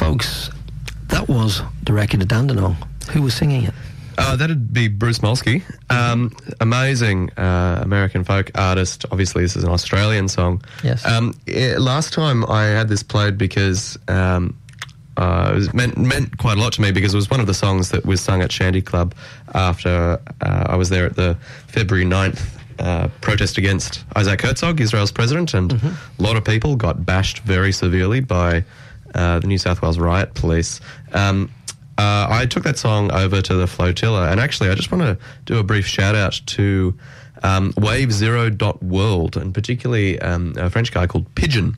folks, that was the record of Dandenong. Who was singing it? That'd be Bruce Molsky. Amazing American folk artist. Obviously, this is an Australian song. Yes. Last time I had this played because it was meant quite a lot to me, because it was one of the songs that was sung at Shandy Club after I was there at the February 9th protest against Isaac Herzog, Israel's president, and a lot of people got bashed very severely by the New South Wales riot police. I took that song over to the Flotilla, and actually I just want to do a brief shout out to WaveZero.world, and particularly a French guy called Pigeon,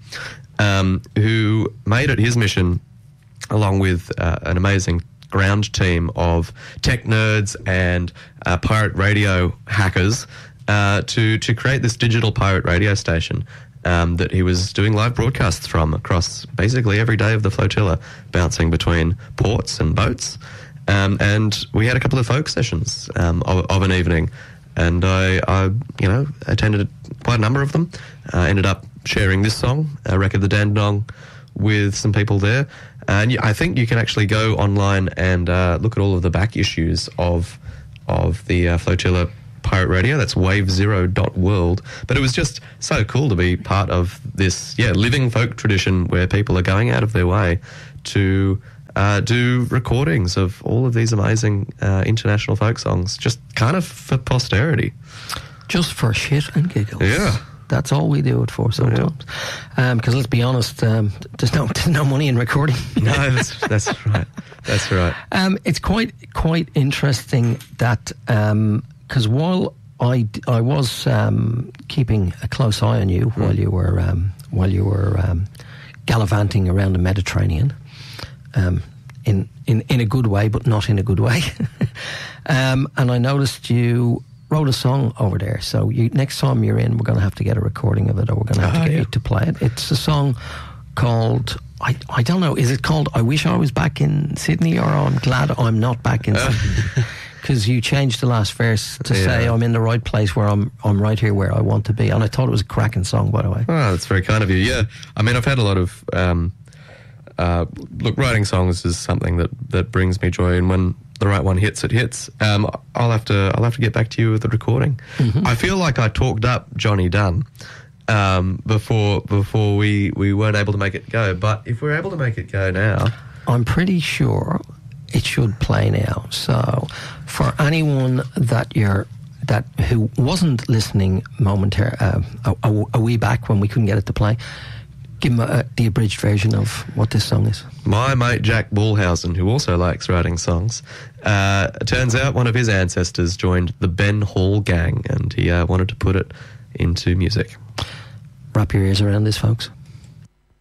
who made it his mission, along with an amazing ground team of tech nerds and pirate radio hackers, to create this digital pirate radio station that he was doing live broadcasts from across basically every day of the Flotilla, bouncing between ports and boats. And we had a couple of folk sessions of an evening, and I attended quite a number of them. Ended up sharing this song, Record the Dandenong, with some people there. And I think you can actually go online and look at all of the back issues of the Flotilla Pirate Radio. That's WaveZero.world. But it was just so cool to be part of this, living folk tradition where people are going out of their way to do recordings of all of these amazing international folk songs, just kind of for posterity. Just for shit and giggles. Yeah. That's all we do it for sometimes. Because let's be honest, there's no money in recording. No, that's right. That's right. It's quite interesting that because while I was keeping a close eye on you while you were gallivanting around the Mediterranean, in a good way, but not in a good way, and I noticed you wrote a song over there. So next time you're in, we're going to have to get a recording of it, or we're going to have to get you to play it. It's a song called, I don't know, is it called I Wish I Was Back in Sydney, or I'm Glad I'm Not Back in Sydney? Because you changed the last verse to say I'm in the right place, where I'm right here where I want to be. And I thought it was a cracking song, by the way. Oh, that's very kind of you. Yeah, I mean, I've had a lot of writing songs is something that brings me joy, and when the right one hits, it hits. I'll have to get back to you with the recording. I feel like I talked up Johnny Dunn before we weren't able to make it go. But if we're able to make it go now, I'm pretty sure it should play now. So for anyone who wasn't listening a wee back when we couldn't get it to play, give them the abridged version of what this song is. My mate Jack Bullhausen, who also likes writing songs, it turns out one of his ancestors joined the Ben Hall gang, and he wanted to put it into music. Wrap your ears around this, folks.